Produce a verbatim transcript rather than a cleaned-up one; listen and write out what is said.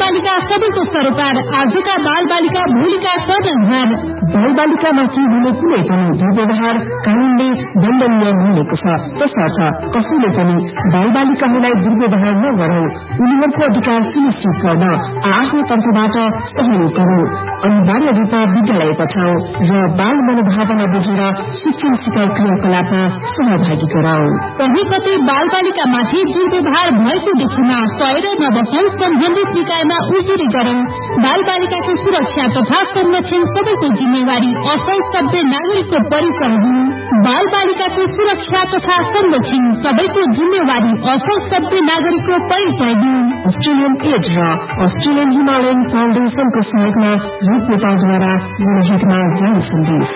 बालिका सबैको सरोकार, आजका बाल बालिका भोलिका कर्णधार। बाल बालिकामाथि हुने कुनै पनि दुर्व्यवहार कानूनले दण्डनीय हुनेको छ। त्यसर्थ कसैले पनि बाल बालिकाहरूलाई दुर्व्यवहार नगरौं, उनीहरूको अधिकार सुनिश्चित गर्न आफ्नो तर्फबाट सहयोग गरौं, अनिवार्य रूपमा विद्यालय पठाऊ र बाल मनोभावना बुझेर शिक्षण सिकाइ क्रियाकलापमा सहभागी गराऊ। कहीँ कतै बाल बालिकामाथि दुर्व्यवहार भएको देखिन सहेर नबसौं, सम्बन्धित निकायमा उजुरी गरौं। बाल बालिकाको सुरक्षा तथा संरक्षण सबैको जिम्मेवारी, असल सभ्य नागरिकको परिचय हुनु। बाल बालिकाको सुरक्षा तथा संरक्षण सबैको जिम्मेवारी, असल सभ्य नागरिकको परिचय हुनु। अस्ट्रेलियन एड र अस्ट्रेलियन हिमालयन फाउन्डेशनको सहयोगमा रूप नेपालद्वारा जनहितमा जारी सन्देश।